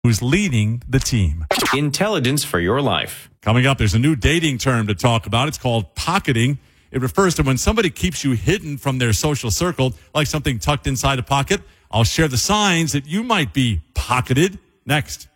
who's leading the team. Intelligence for your life. Coming up, there's a new dating term to talk about. It's called pocketing. It refers to when somebody keeps you hidden from their social circle, like something tucked inside a pocket. I'll share the signs that you might be pocketed next.